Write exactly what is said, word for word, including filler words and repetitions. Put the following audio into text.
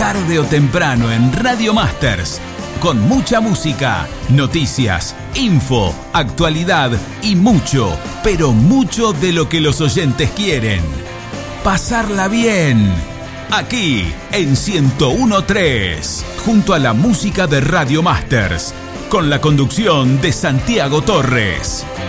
tarde o temprano en Radio Masters, con mucha música, noticias, info, actualidad y mucho, pero mucho de lo que los oyentes quieren. Pasarla bien. Aquí en ciento uno punto tres, junto a la música de Radio Masters, con la conducción de Santiago Torres.